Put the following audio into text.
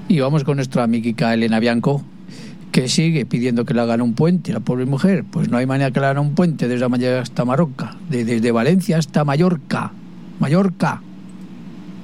Y vamos con nuestra amiguica Elena Bianco, que sigue pidiendo que le hagan un puente, la pobre mujer. Pues no hay manera que le hagan un puente desde Mallorca hasta Marroca, desde Valencia hasta Mallorca.